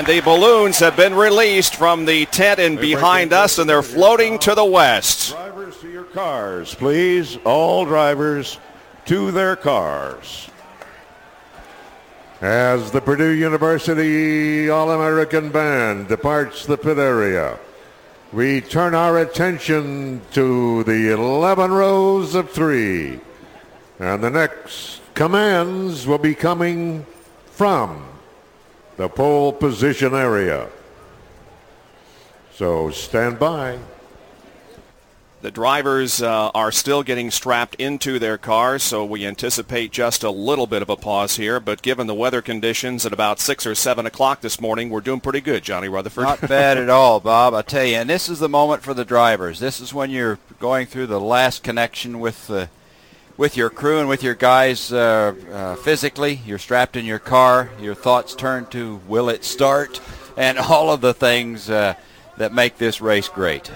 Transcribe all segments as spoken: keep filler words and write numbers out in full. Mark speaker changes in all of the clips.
Speaker 1: And the balloons have been released from the tent and behind us, and they're floating to the west.
Speaker 2: Drivers to your cars, please. All drivers to their cars. As the Purdue University All-American Band departs the pit area, we turn our attention to the eleven rows of three. And the next commands will be coming from the pole position area. So stand by.
Speaker 1: The drivers uh, are still getting strapped into their cars, so we anticipate just a little bit of a pause here. But given the weather conditions at about six or seven o'clock this morning, we're doing pretty good, Johnny Rutherford.
Speaker 3: Not bad at all, Bob. I tell you, and this is the moment for the drivers. This is when you're going through the last connection with the with your crew and with your guys uh, uh, physically. You're strapped in your car. Your thoughts turn to will it start, and all of the things uh, that make this race great.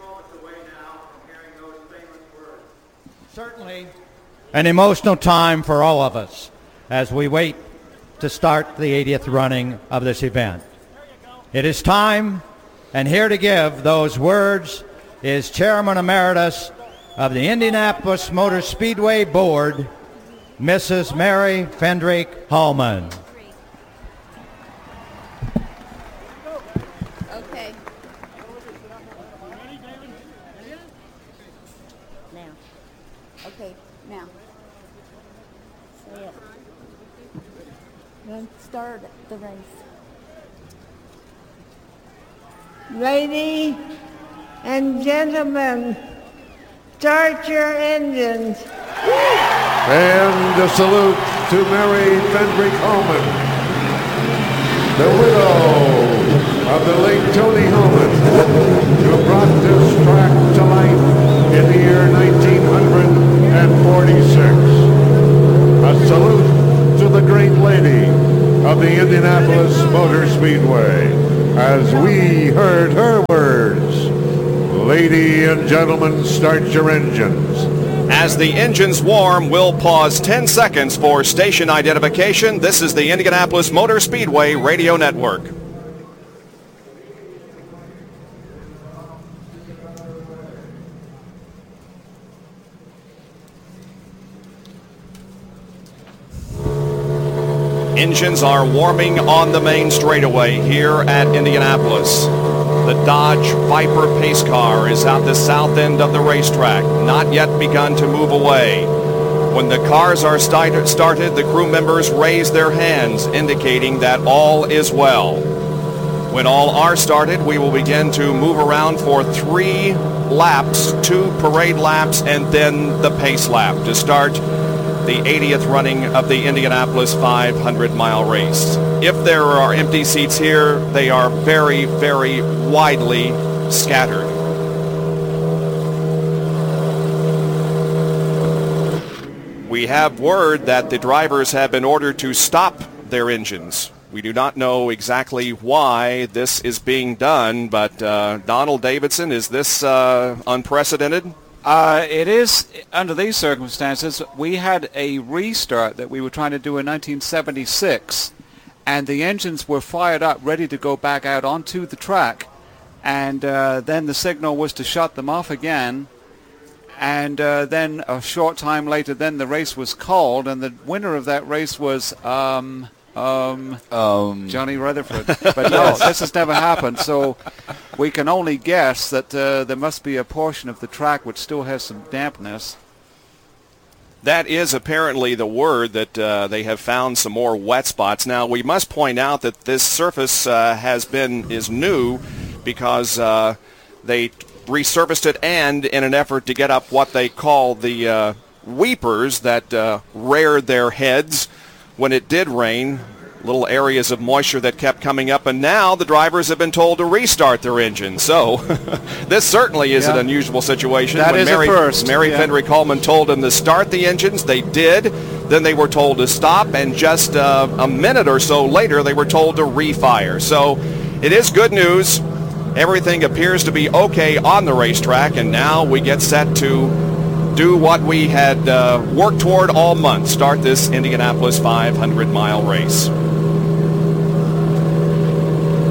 Speaker 4: Certainly an emotional time for all of us as we wait to start the eightieth running of this event. It is time, and here to give those words is Chairman Emeritus of the Indianapolis Motor Speedway Board, Missus Mary Fendrick Hallman.
Speaker 5: Okay. Now. Okay, now. Say it. Then start the race.
Speaker 6: Ladies and gentlemen, start your engines.
Speaker 2: And a salute to Mary Fendrick Hallman, the widow of the late Tony Hallman, who brought this track to life in the year nineteen forty-six. A salute to the great lady of the Indianapolis Motor Speedway as we heard her words. Lady and gentlemen, start your engines.
Speaker 1: As the engines warm, we'll pause ten seconds for station identification. This is the Indianapolis Motor Speedway Radio Network. Engines are warming on the main straightaway here at Indianapolis. The Dodge Viper pace car is at the south end of the racetrack, not yet begun to move away. When the cars are started, the crew members raise their hands, indicating that all is well. When all are started, we will begin to move around for three laps, two parade laps, and then the pace lap to start the eightieth running of the Indianapolis five hundred mile race. If there are empty seats here, they are very, very widely scattered. We have word that the drivers have been ordered to stop their engines. We do not know exactly why this is being done, but uh, Donald Davidson, is this uh, unprecedented?
Speaker 7: Uh, it is, under these circumstances. We had a restart that we were trying to do in nineteen seventy-six, and the engines were fired up, ready to go back out onto the track, and uh, then the signal was to shut them off again, and uh, then a short time later, then the race was called, and the winner of that race was um, um,
Speaker 3: Um,
Speaker 7: Johnny Rutherford. But no, this has never happened, so we can only guess that uh, there must be a portion of the track which still has some dampness.
Speaker 1: That is apparently the word, that uh, they have found some more wet spots. Now, we must point out that this surface uh, has been is new because uh, they resurfaced it, and in an effort to get up what they call the uh, weepers that uh, reared their heads when it did rain, little areas of moisture that kept coming up, and now the drivers have been told to restart their engines. So this certainly is
Speaker 7: Yeah.
Speaker 1: an unusual situation.
Speaker 7: That
Speaker 1: when
Speaker 7: is a
Speaker 1: Mary,
Speaker 7: first.
Speaker 1: Mary
Speaker 7: Yeah.
Speaker 1: Fendrick Hallman told them to start the engines, they did. Then they were told to stop, and just uh, a minute or so later they were told to refire. So it is good news. Everything appears to be okay on the racetrack, and now we get set to do what we had uh, worked toward all month, start this Indianapolis five hundred mile race.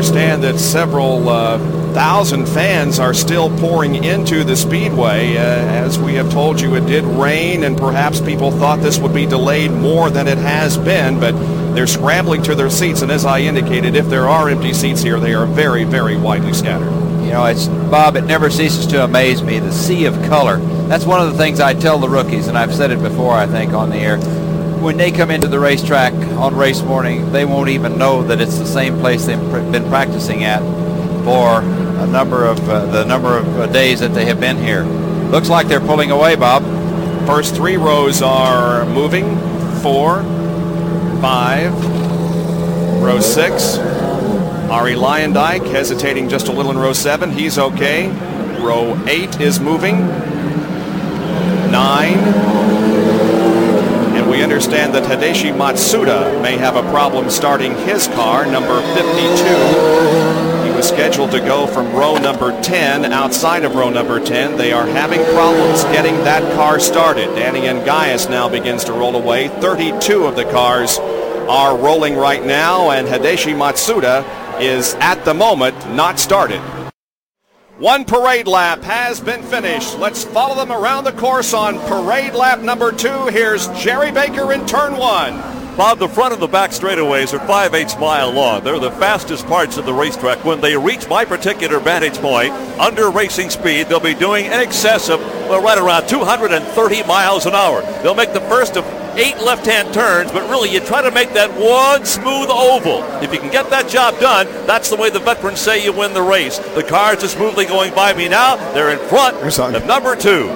Speaker 1: understand that several uh, thousand fans are still pouring into the Speedway. Uh, as we have told you, it did rain, and perhaps people thought this would be delayed more than it has been, but they're scrambling to their seats, and as I indicated, if there are empty seats here, they are very, very widely scattered.
Speaker 3: You know, it's Bob, it never ceases to amaze me, the sea of color. That's one of the things I tell the rookies, and I've said it before, I think, on the air. When they come into the racetrack on race morning, they won't even know that it's the same place they've pr- been practicing at for a number of uh, the number of uh, days that they have been here. Looks like they're pulling away, Bob.
Speaker 1: First three rows are moving. Four, five, row six. Ari Lyondike hesitating just a little in row seven. He's okay. Row eight is moving. Nine. And we understand that Hideshi Matsuda may have a problem starting his car, number fifty-two. He was scheduled to go from row number ten. Outside of row number ten, they are having problems getting that car started. Danny Ngayes now begins to roll away. thirty-two of the cars are rolling right now, and Hideshi Matsuda is at the moment not started. One parade lap has been finished. Let's follow them around the course on parade lap number two. Here's Jerry Baker in turn one.
Speaker 8: Bob, the front and the back straightaways are five eighths mile long. They're the fastest parts of the racetrack. When they reach my particular vantage point, under racing speed, they'll be doing in excess of, well, right around two hundred thirty miles an hour. They'll make the first of eight left-hand turns, but really you try to make that one smooth oval. If you can get that job done, that's the way the veterans say you win the race. The cars are smoothly going by me now. They're in front of number two.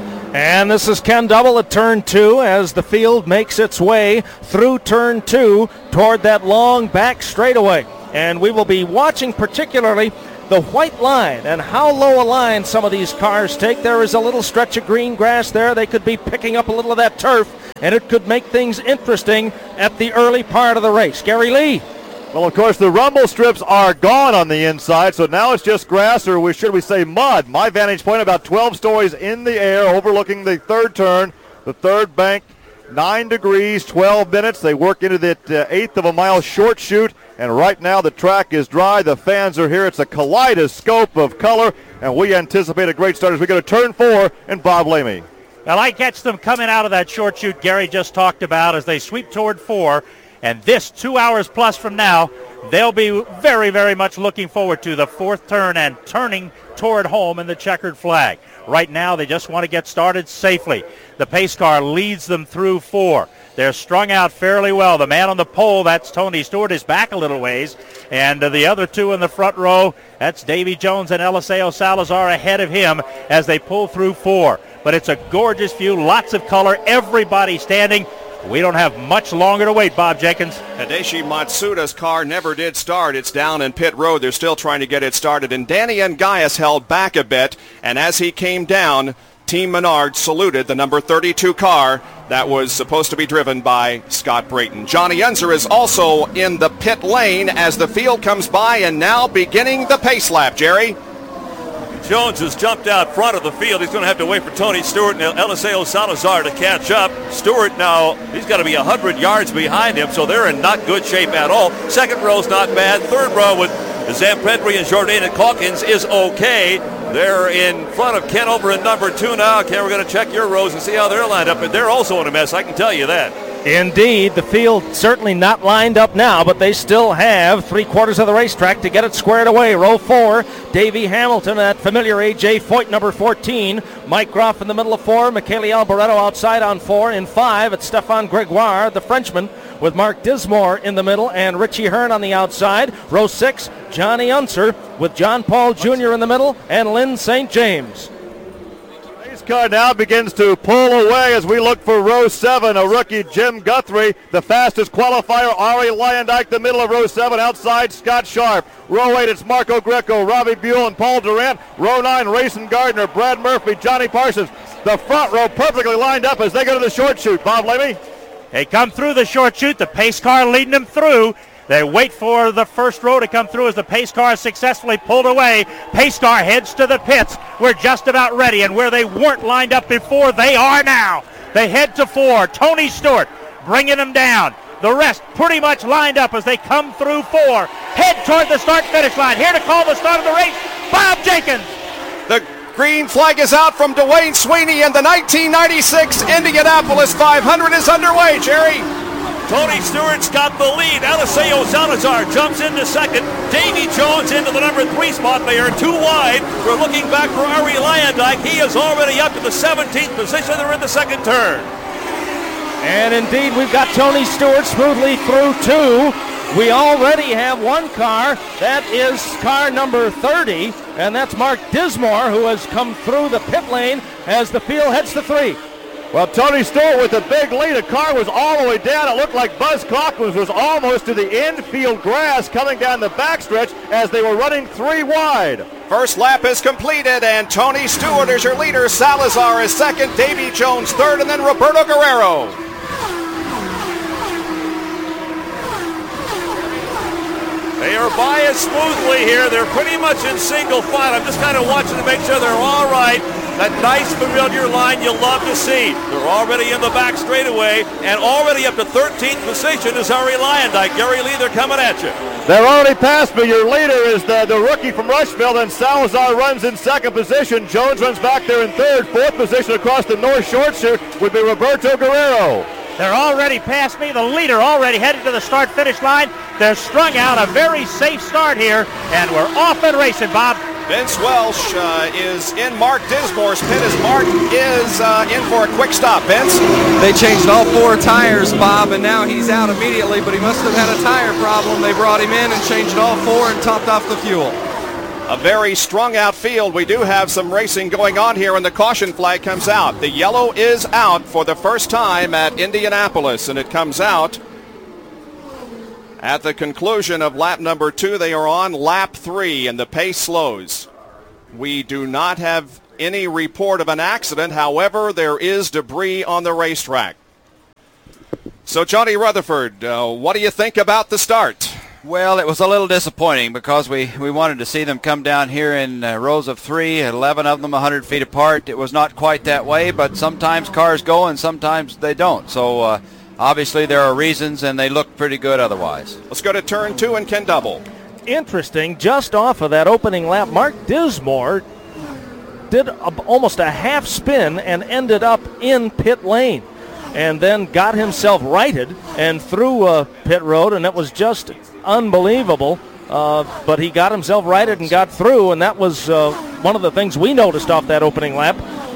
Speaker 9: And this is Ken Double at turn two as the field makes its way through turn two toward that long back straightaway. And we will be watching particularly the white line and how low a line some of these cars take. There is a little stretch of green grass there. They could be picking up a little of that turf, and it could make things interesting at the early part of the race. Gary Lee.
Speaker 10: Well, of course, the rumble strips are gone on the inside, so now it's just grass, or we, should we say mud. My vantage point about twelve stories in the air overlooking the third turn, the third bank, nine degrees, twelve minutes. They work into that uh, eighth of a mile short chute, and right now the track is dry. The fans are here. It's a kaleidoscope of color, and we anticipate a great start as we go to turn four and Bob Lamy.
Speaker 11: Well, I catch them coming out of that short chute Gary just talked about as they sweep toward four. And this two hours plus from now, they'll be very, very much looking forward to the fourth turn and turning toward home in the checkered flag. Right now, they just want to get started safely. The pace car leads them through four. They're strung out fairly well. The man on the pole, that's Tony Stewart, is back a little ways. And uh, the other two in the front row, that's Davy Jones and Eliseo Salazar ahead of him as they pull through four. But it's a gorgeous view, lots of color, everybody standing. We don't have much longer to wait, Bob Jenkins.
Speaker 1: Hideshi Matsuda's car never did start. It's down in pit road. They're still trying to get it started. And Danny Ngayes held back a bit. And as he came down, Team Menard saluted the number thirty-two car that was supposed to be driven by Scott Brayton. Johnny Unser is also in the pit lane as the field comes by and now beginning the pace lap, Jerry.
Speaker 8: Jones has jumped out front of the field. He's going to have to wait for Tony Stewart and Eliseo Salazar to catch up. Stewart now, he's got to be one hundred yards behind him, so they're in not good shape at all. Second row's not bad. Third row with Zampedri and Jourdain and Calkins is okay. They're in front of Ken over in number two now. Ken, we're going to check your rows and see how they're lined up, and they're also in a mess, I can tell you that.
Speaker 9: Indeed, the field certainly not lined up now, but they still have three quarters of the racetrack to get it squared away. Row four, Davey Hamilton, that familiar A J Foyt, number fourteen. Mike Groff in the middle of four. Michele Alboreto outside on four. In five, it's Stefan Gregoire, the Frenchman, with Mark Dismore in the middle and Richie Hearn on the outside. Row six, Johnny Unser with John Paul Junior in the middle and Lynn Saint James.
Speaker 10: Car now begins to pull away as we look for row seven, a rookie, Jim Guthrie, the fastest qualifier, Ari Lyondike, the middle of row seven, outside Scott Sharp. Row eight, it's Marco Greco, Robbie Buell, and Paul Durant. Row nine, Rayson Gardner, Brad Murphy, Johnny Parsons. The front row perfectly lined up as they go to the short chute. Bob Lamy?
Speaker 11: They come through the short chute, the pace car leading them through. They wait for the first row to come through as the pace car is successfully pulled away. Pace car heads to the pits. We're just about ready, and where they weren't lined up before, they are now. They head to four. Tony Stewart bringing them down. The rest pretty much lined up as they come through four. Head toward the start-finish line. Here to call the start of the race, Bob Jenkins.
Speaker 1: The green flag is out from Dwayne Sweeney, and the nineteen ninety-six Indianapolis five hundred is underway, Jerry.
Speaker 8: Tony Stewart's got the lead. Eliseo Salazar jumps into second. Davy Jones into the number three spot. They are too wide. We're looking back for Ari Lyondike. He is already up to the seventeenth position. They're in the second turn.
Speaker 9: And indeed, we've got Tony Stewart smoothly through two. We already have one car. That is car number thirty, and that's Mark Dismore, who has come through the pit lane as the field heads to three.
Speaker 10: Well, Tony Stewart with a big lead. The car was all the way down. It looked like Buzz Cockman was almost to the infield grass coming down the backstretch as they were running three wide.
Speaker 1: First lap is completed, and Tony Stewart is your leader. Salazar is second, Davy Jones third, and then Roberto Guerrero.
Speaker 8: They are by us smoothly here. They're pretty much in single file. I'm just kind of watching to make sure they're all right. That nice familiar line you love to see. They're already in the back straightaway, and already up to thirteenth position is Ari Lyondike. Gary Lee, they're coming at you.
Speaker 10: They're already past me. Your leader is the, the rookie from Rushville. Then Salazar runs in second position. Jones runs back there in third. Fourth position across the North Short Chute would be Roberto Guerrero.
Speaker 11: They're already past me. The leader already headed to the start-finish line. They're strung out. A very safe start here, and we're off and racing, Bob.
Speaker 1: Vince Welsh uh, is in Mark Dismore's pit as Mark is uh, in for a quick stop. Vince?
Speaker 12: They changed all four tires, Bob, and now he's out immediately, but he must have had a tire problem. They brought him in and changed all four and topped off the fuel.
Speaker 1: A very strung out field. We do have some racing going on here, and the caution flag comes out. The yellow is out for the first time at Indianapolis, and it comes out at the conclusion of lap number two. They are on lap three, and the pace slows. We do not have any report of an accident. However, there is debris on the racetrack. So, Johnny Rutherford, uh, what do you think about the start?
Speaker 3: Well, it was a little disappointing because we, we wanted to see them come down here in uh, rows of three, eleven of them one hundred feet apart. It was not quite that way, but sometimes cars go and sometimes they don't. So uh, obviously there are reasons, and they look pretty good otherwise.
Speaker 1: Let's go to turn two and Ken Double.
Speaker 9: Interesting, just off of that opening lap, Mark Dismore did a, almost a half spin and ended up in pit lane, and then got himself righted and through uh, pit road, and it was just unbelievable. Uh, but he got himself righted and got through, and that was uh, one of the things we noticed off that opening lap.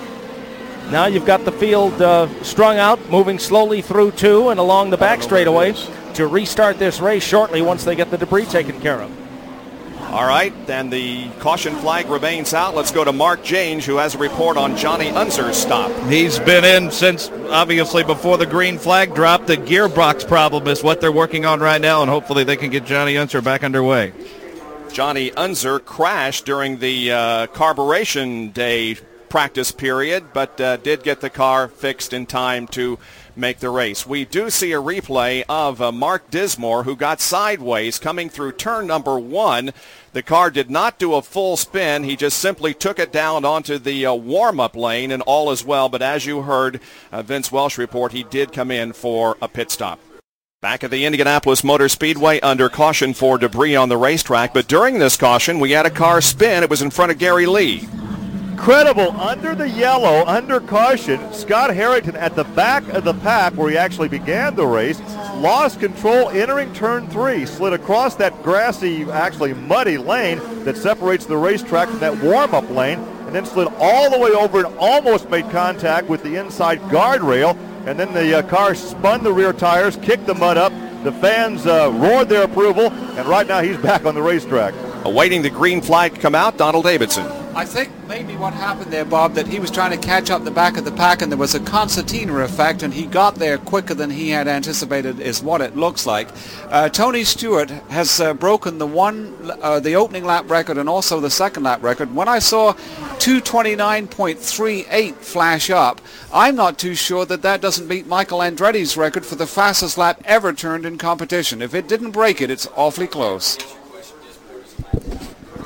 Speaker 9: Now you've got the field uh, strung out, moving slowly through two and along the back straightaway to restart this race shortly once they get the debris taken care of.
Speaker 1: All right, then the caution flag remains out. Let's go to Mark Janes, who has a report on Johnny Unser's stop.
Speaker 13: He's been in since, obviously, before the green flag dropped. The gearbox problem is what they're working on right now, and hopefully they can get Johnny Unser back underway.
Speaker 1: Johnny Unser crashed during the uh, carburation day practice period, but uh, did get the car fixed in time to make the race. We do see a replay of uh, Mark Dismore, who got sideways coming through turn number one. The car did not do a full spin. He just simply took it down onto the uh, warm-up lane, and all is well. But as you heard uh, Vince Welsh report, he did come in for a pit stop. Back at the Indianapolis Motor Speedway under caution for debris on the racetrack. But during this caution, we had a car spin. It was in front of Gary Lee.
Speaker 10: Incredible. Under the yellow, under caution, Scott Harrington at the back of the pack where he actually began the race, lost control entering turn three, slid across that grassy, actually muddy lane that separates the racetrack from that warm-up lane, and then slid all the way over and almost made contact with the inside guardrail, and then the uh, car spun the rear tires, kicked the mud up. The fans uh, roared their approval, and right now he's back on the racetrack.
Speaker 1: Awaiting the green flag to come out, Donald Davidson.
Speaker 7: I think maybe what happened there, Bob, that he was trying to catch up the back of the pack, and there was a concertina effect, and he got there quicker than he had anticipated, is what it looks like. Uh, Tony Stewart has uh, broken the one, uh, the opening lap record and also the second lap record. When I saw two twenty-nine point three eight flash up, I'm not too sure that that doesn't beat Michael Andretti's record for the fastest lap ever turned in competition. If it didn't break it, it's awfully close.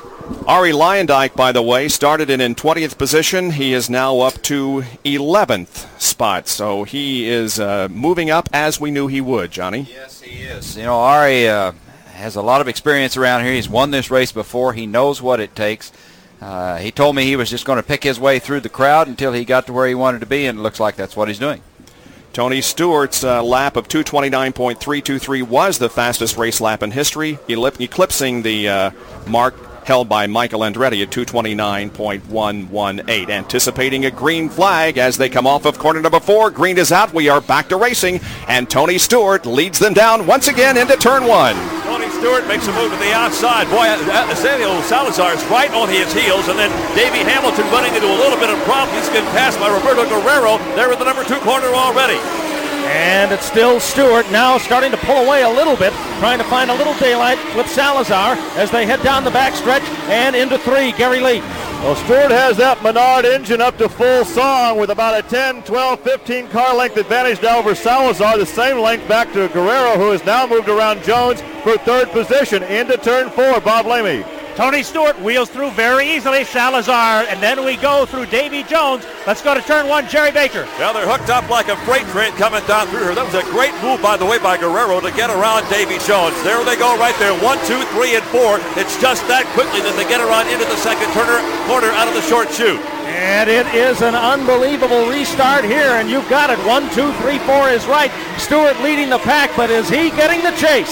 Speaker 1: Ari Leyendijk, by the way, started in in twentieth position. He is now up to eleventh spot. So he is uh, moving up as we knew he would, Johnny.
Speaker 3: Yes, he is. You know, Ari uh, has a lot of experience around here. He's won this race before. He knows what it takes. Uh, he told me he was just going to pick his way through the crowd until he got to where he wanted to be, and it looks like that's what he's doing.
Speaker 1: Tony Stewart's uh, lap of two twenty-nine point three two three was the fastest race lap in history, eclipsing the uh, mark held by Michael Andretti at two twenty-nine point one one eight. Anticipating a green flag as they come off of corner number four. Green is out. We are back to racing, and Tony Stewart leads them down once again into turn one.
Speaker 8: Tony Stewart makes a move to the outside. Boy, Eliseo Salazar is right on his heels, and then Davey Hamilton running into a little bit of problem. He's getting passed by Roberto Guerrero. They're in the number two corner already.
Speaker 9: And it's still Stewart now starting to pull away a little bit, trying to find a little daylight with Salazar as they head down the backstretch and into three, Gary Lee.
Speaker 10: Well, Stewart has that Menard engine up to full song with about a ten, twelve, fifteen car length advantage now over Salazar. The same length back to Guerrero, who has now moved around Jones for third position into turn four. Bob Lamey.
Speaker 11: Tony Stewart wheels through very easily Salazar, and then we go through Davy Jones. Let's go to turn one, Jerry Baker.
Speaker 8: Well, they're hooked up like a freight train coming down through here. That was a great move, by the way, by Guerrero to get around Davy Jones. There they go right there, one, two, three, and four. It's just that quickly that they get around into the second turner, corner out of the short chute.
Speaker 9: And it is an unbelievable restart here, and you've got it. One, two, three, four is right. Stewart leading the pack, but is he getting the chase?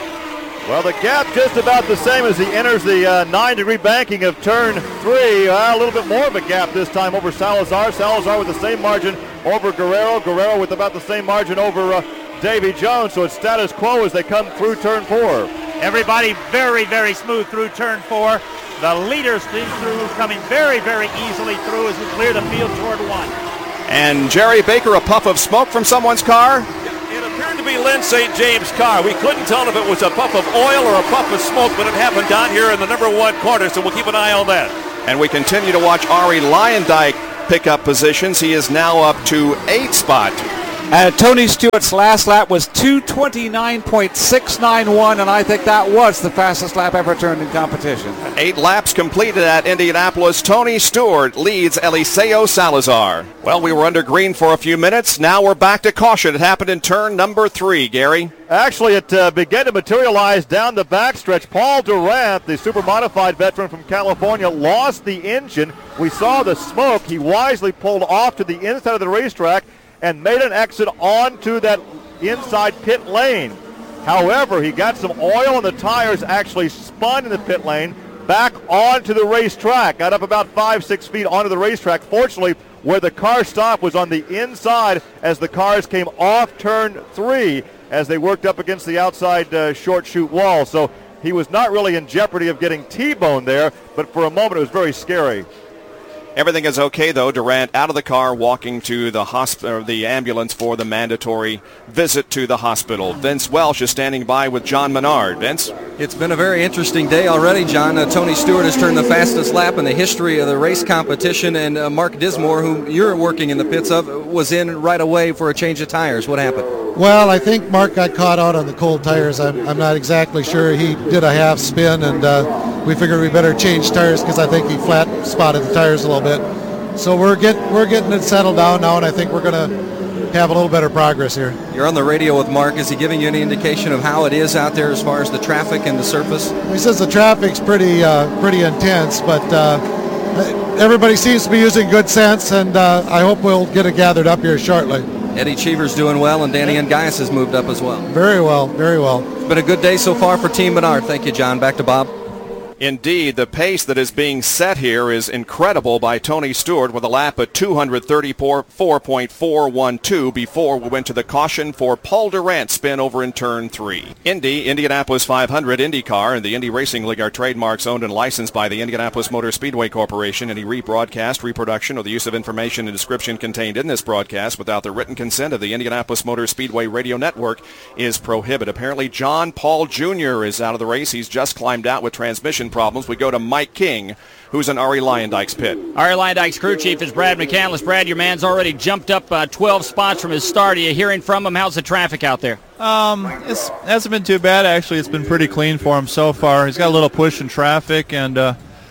Speaker 10: Well, the gap just about the same as he enters the uh, nine-degree banking of turn three. Uh, a little bit more of a gap this time over Salazar. Salazar with the same margin over Guerrero. Guerrero with about the same margin over uh, Davy Jones. So it's status quo as they come through turn four.
Speaker 11: Everybody very, very smooth through turn four. The leaders through coming very, very easily through as we clear the field toward one.
Speaker 1: And Jerry Baker, a puff of smoke from someone's car.
Speaker 8: It appeared to be Lynn Saint James' car. We couldn't tell if it was a puff of oil or a puff of smoke, but it happened down here in the number one corner, so we'll keep an eye on that.
Speaker 1: And we continue to watch Ari Leyendijk pick up positions. He is now up to eighth spot.
Speaker 7: Uh, Tony Stewart's last lap was two twenty-nine point six nine one, and I think that was the fastest lap ever turned in competition.
Speaker 1: Eight laps completed at Indianapolis. Tony Stewart leads Eliseo Salazar. Well, we were under green for a few minutes. Now we're back to caution. It happened in turn number three, Gary.
Speaker 10: Actually, it uh, began to materialize down the backstretch. Paul Durant, the super modified veteran from California, lost the engine. We saw the smoke. He wisely pulled off to the inside of the racetrack and made an exit onto that inside pit lane. However, he got some oil and the tires actually spun in the pit lane back onto the racetrack. Got up about five, six feet onto the racetrack. Fortunately, where the car stopped was on the inside as the cars came off turn three as they worked up against the outside uh, short chute wall. So he was not really in jeopardy of getting T-boned there, but for a moment it was very scary.
Speaker 1: Everything is okay, though. Durant out of the car, walking to the hospital, the ambulance for the mandatory visit to the hospital. Vince Welsh is standing by with John Menard. Vince?
Speaker 12: It's been a very interesting day already, John. Uh, Tony Stewart has turned the fastest lap in the history of the race competition, and uh, Mark Dismore, whom you're working in the pits of, was in right away for a change of tires. What happened?
Speaker 14: Well, I think Mark got caught out on the cold tires. I'm, I'm not exactly sure. He did a half spin, and uh, we figured we better change tires because I think he flat spotted the tires a little bit. So we're get we're getting it settled down now, and I think we're going to have a little better progress here.
Speaker 12: You're on the radio with Mark. Is he giving you any indication of how it is out there as far as the traffic and the surface?
Speaker 14: He says the traffic's pretty uh, pretty intense, but uh, everybody seems to be using good sense, and uh, I hope we'll get it gathered up here shortly.
Speaker 12: Eddie Cheever's doing well, and Danny Ungais has moved up as well.
Speaker 14: Very well, very well.
Speaker 12: It's been a good day so far for Team Menard. Thank you, John. Back to Bob.
Speaker 1: Indeed, the pace that is being set here is incredible by Tony Stewart with a lap at two thirty-four point four one two before we went to the caution for Paul Durant spin over in turn three. Indy, Indianapolis five hundred, IndyCar, and the Indy Racing League are trademarks owned and licensed by the Indianapolis Motor Speedway Corporation. Any rebroadcast, reproduction, or the use of information and description contained in this broadcast without the written consent of the Indianapolis Motor Speedway Radio Network is prohibited. Apparently, John Paul Junior is out of the race. He's just climbed out with transmission problems. We go to Mike King, who's in Ari Leyendijk's pit.
Speaker 15: Ari Leyendijk's crew chief is Brad McCandless. Brad, your man's already jumped up uh, twelve spots from his start. Are you hearing from him? How's the traffic out there?
Speaker 16: Um, it hasn't been too bad, actually. It's been pretty clean for him so far. He's got a little push in traffic, and uh,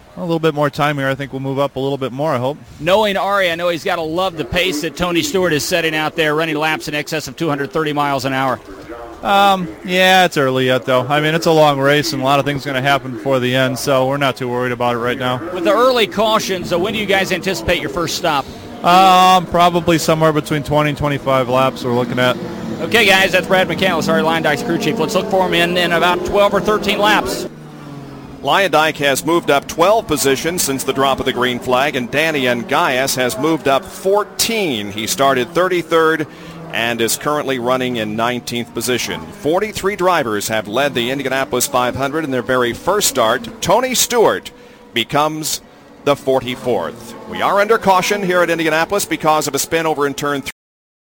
Speaker 13: A little bit more time here. I think we'll move up a little bit more, I hope.
Speaker 15: Knowing Ari, I know he's got to love the pace that Tony Stewart is setting out there, running laps in excess of two hundred thirty miles an hour.
Speaker 13: Um, yeah, it's early yet, though. I mean, it's a long race, and a lot of things are going to happen before the end, so we're not too worried about it right now.
Speaker 15: With the early cautions, so when do you guys anticipate your first stop?
Speaker 13: Um, probably somewhere between twenty and twenty-five laps we're looking at.
Speaker 15: Okay, guys, that's Brad McCandless, our Lyondike's crew chief. Let's look for him in, in about twelve or thirteen laps.
Speaker 1: Lyondike has moved up twelve positions since the drop of the green flag, and Danny Ungaias has moved up fourteen. He started thirty-third and is currently running in nineteenth position. forty-three drivers have led the Indianapolis five hundred in their very first start. Tony Stewart becomes the forty-fourth. We are under caution here at Indianapolis because of a spin over in turn three.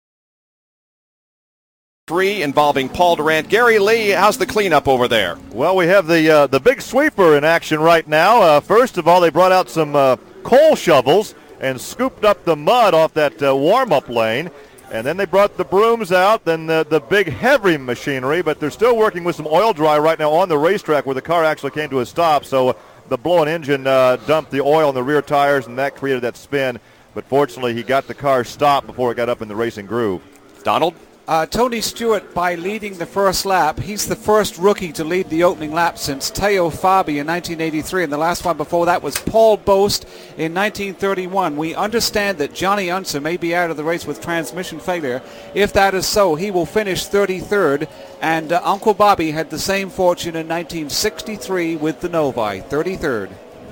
Speaker 1: Three involving Paul Durant. Gary Lee, how's the cleanup over there?
Speaker 10: Well, we have the uh, the big sweeper in action right now. Uh, first of all, they brought out some uh, coal shovels and scooped up the mud off that uh, warm-up lane. And then they brought the brooms out, then the, the big heavy machinery, but they're still working with some oil dry right now on the racetrack where the car actually came to a stop. So uh, the blown engine uh, dumped the oil in the rear tires, and that created that spin. But fortunately, he got the car stopped before it got up in the racing groove.
Speaker 1: Donald?
Speaker 7: Uh, Tony Stewart, by leading the first lap, he's the first rookie to lead the opening lap since Teo Fabi in nineteen eighty-three, and the last one before that was Paul Boast in nineteen thirty-one. We understand that Johnny Unser may be out of the race with transmission failure. If that is so, he will finish thirty-third, and uh, Uncle Bobby had the same fortune in nineteen sixty-three with the Novi, thirty-third.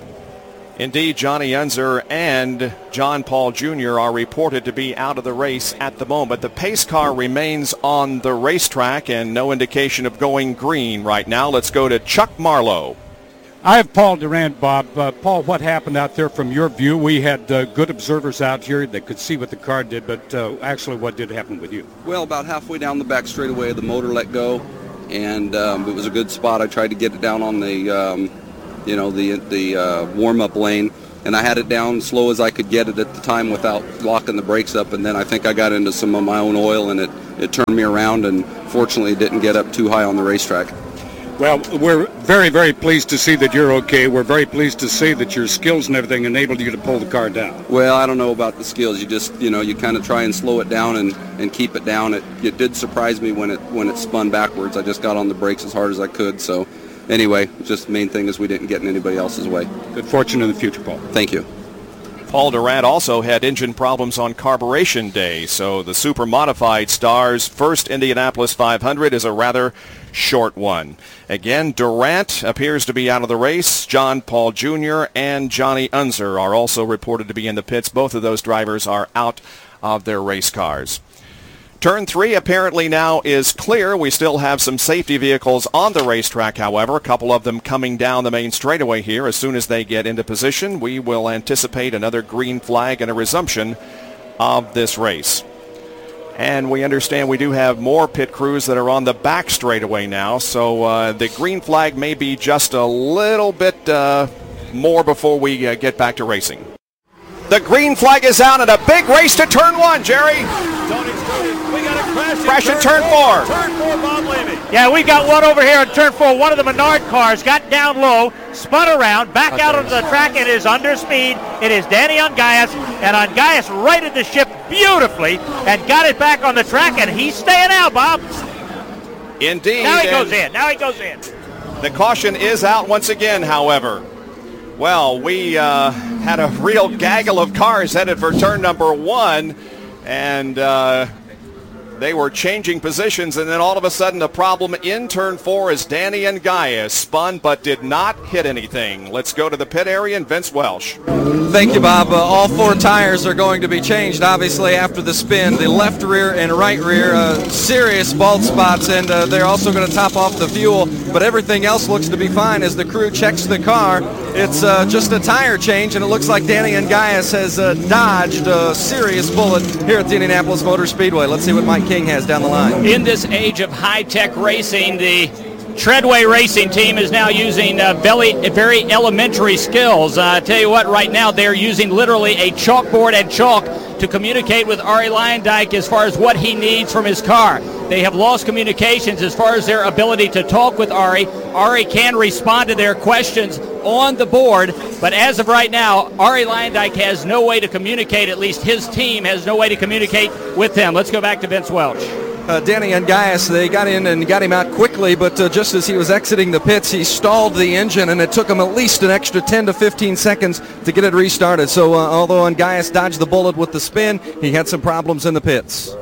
Speaker 1: Indeed, Johnny Unser and John Paul Junior are reported to be out of the race at the moment. The pace car remains on the racetrack and no indication of going green right now. Let's go to Chuck Marlowe.
Speaker 16: I have Paul Durant, Bob. Uh, Paul, what happened out there from your view? We had uh, good observers out here that could see what the car did, but uh, actually what did happen with you?
Speaker 17: Well, about halfway down the back straightaway, the motor let go, and um, it was a good spot. I tried to get it down on the... Um, you know, the the uh, warm-up lane, and I had it down slow as I could get it at the time without locking the brakes up, and then I think I got into some of my own oil, and it, it turned me around, and fortunately it didn't get up too high on the racetrack.
Speaker 16: Well, we're very, very pleased to see that you're okay. We're very pleased to see that your skills and everything enabled you to pull the car down.
Speaker 17: Well, I don't know about the skills. You just, you know, you kind of try and slow it down and, and keep it down. It, it did surprise me when it when it spun backwards. I just got on the brakes as hard as I could, so... Anyway, just the main thing is we didn't get in anybody else's way.
Speaker 16: Good fortune in the future, Paul.
Speaker 17: Thank you.
Speaker 1: Paul Durant also had engine problems on carburation day, so the super modified Stars' first Indianapolis five hundred is a rather short one. Again, Durant appears to be out of the race. John Paul Junior and Johnny Unser are also reported to be in the pits. Both of those drivers are out of their race cars. Turn three apparently now is clear. We still have some safety vehicles on the racetrack, however, a couple of them coming down the main straightaway here. As soon as they get into position, we will anticipate another green flag and a resumption of this race. And we understand we do have more pit crews that are on the back straightaway now, so uh, the green flag may be just a little bit uh, more before we uh, get back to racing. The green flag is out and a big race to turn one, Jerry.
Speaker 8: We got a crash,
Speaker 1: crash in turn, turn four.
Speaker 8: Turn four, Bob Levy.
Speaker 11: Yeah, we got one over here in turn four. One of the Menard cars got down low, spun around, back out onto the track. It is under speed. It is Danny Ungaias, and Ungaias righted the ship beautifully and got it back on the track, and he's staying out, Bob.
Speaker 1: Indeed.
Speaker 11: Now he goes in. Now he goes in.
Speaker 1: The caution is out once again, however. Well, we uh, had a real gaggle of cars headed for turn number one, and uh, they were changing positions, and then all of a sudden a problem in turn four as Danny Ungaias spun but did not hit anything. Let's go to the pit area and Vince Welsh.
Speaker 12: Thank you, Bob. Uh, all four tires are going to be changed, obviously, after the spin. The left rear and right rear, uh, serious bald spots, and uh, they're also going to top off the fuel, but everything else looks to be fine as the crew checks the car. It's uh, just a tire change, and it looks like Danny Ungaias has uh, dodged a serious bullet here at the Indianapolis Motor Speedway. Let's see what Mike King has down the line.
Speaker 15: In this age of high-tech racing, the Treadway Racing Team is now using uh, very, very elementary skills. Uh, I tell you what, right now they're using literally a chalkboard and chalk to communicate with Ari Luyendyk as far as what he needs from his car. They have lost communications as far as their ability to talk with Ari. Ari can respond to their questions on the board, but as of right now, Ari Luyendyk has no way to communicate, at least his team has no way to communicate with him. Let's go back to Vince Welch.
Speaker 12: Uh, Danny Ungais, they got in and got him out quickly, but uh, just as he was exiting the pits, he stalled the engine, and it took him at least an extra ten to fifteen seconds to get it restarted. So uh, although Ungais dodged the bullet with the spin, he had some problems in the pits.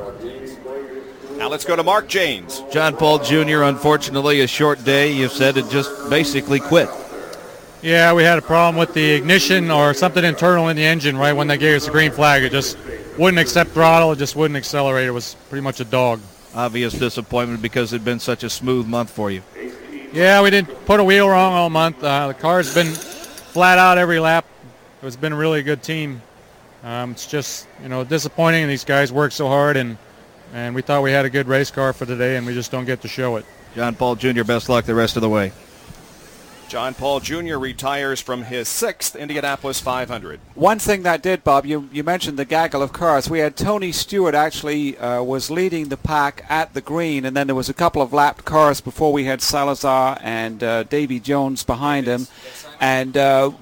Speaker 1: Now let's go to Mark Janes.
Speaker 13: John Paul Junior, unfortunately, a short day. You said it just basically quit.
Speaker 18: Yeah, we had a problem with the ignition or something internal in the engine right when they gave us the green flag. It just wouldn't accept throttle. It just wouldn't accelerate. It was pretty much a dog.
Speaker 13: Obvious disappointment because it'd been such a smooth month for you.
Speaker 18: Yeah, we didn't put a wheel wrong all month. Uh, the car's been flat out every lap. It's been a really good team. Um, it's just, you know, disappointing. These guys work so hard, and, and we thought we had a good race car for today, and we just don't get to show it.
Speaker 13: John Paul Junior, best luck the rest of the way.
Speaker 1: John Paul Junior retires from his sixth Indianapolis five hundred.
Speaker 7: One thing that did, Bob, you, you mentioned the gaggle of cars. We had Tony Stewart actually uh, was leading the pack at the green, and then there was a couple of lapped cars before we had Salazar and uh, Davy Jones behind him. And uh,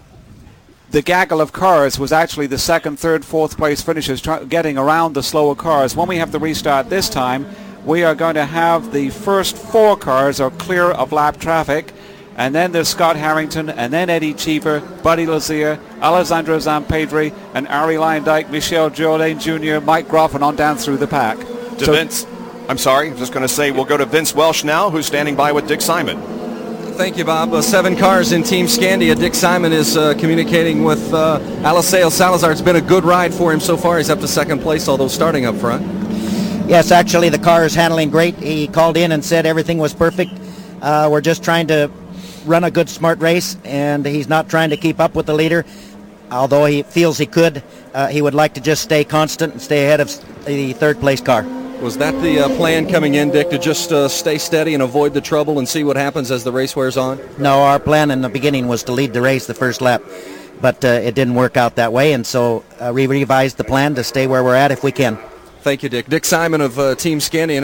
Speaker 7: the gaggle of cars was actually the second, third, fourth place finishers try- getting around the slower cars. When we have the restart this time, we are going to have the first four cars are clear of lap traffic. And then there's Scott Harrington, and then Eddie Cheever, Buddy Lazier, Alessandro Zampedri, and Ari Luyendyk, Michel Jourdain Junior, Mike Groff, and on down through the pack.
Speaker 1: To
Speaker 7: So-
Speaker 1: Vince, I'm sorry, I'm just going to say we'll go to Vince Welsh now, who's standing by with Dick Simon.
Speaker 12: Thank you, Bob. Uh, seven cars in Team Scandia. Dick Simon is uh, communicating with uh, Eliseo Salazar. It's been a good ride for him so far. He's up to second place, although starting up front.
Speaker 19: Yes, actually, the car is handling great. He called in and said everything was perfect. Uh, we're just trying to run a good, smart race, and he's not trying to keep up with the leader. Although he feels he could, uh, he would like to just stay constant and stay ahead of the third-place car.
Speaker 12: Was that the uh, plan coming in, Dick, to just uh, stay steady and avoid the trouble and see what happens as the race wears on?
Speaker 19: No, our plan in the beginning was to lead the race the first lap, but uh, it didn't work out that way, and so uh, we revised the plan to stay where we're at if we can.
Speaker 12: Thank you, Dick. Dick Simon of uh, Team Scandia.